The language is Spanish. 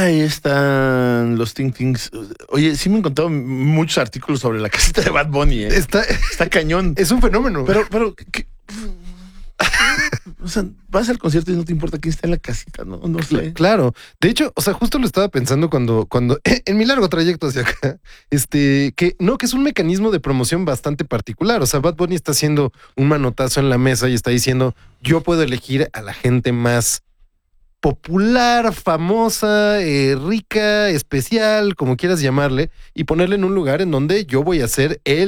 Ahí están los Think Things. Oye, sí me he encontrado muchos artículos sobre la casita de Bad Bunny. Está cañón. Es un fenómeno. Pero o sea, vas al concierto y no te importa quién está en la casita, ¿no? No sé. Claro. De hecho, o sea, justo lo estaba pensando cuando en mi largo trayecto hacia acá, que es un mecanismo de promoción bastante particular. O sea, Bad Bunny está haciendo un manotazo en la mesa y está diciendo, yo puedo elegir a la gente más popular, famosa, rica, especial, como quieras llamarle, y ponerle en un lugar en donde yo voy a ser el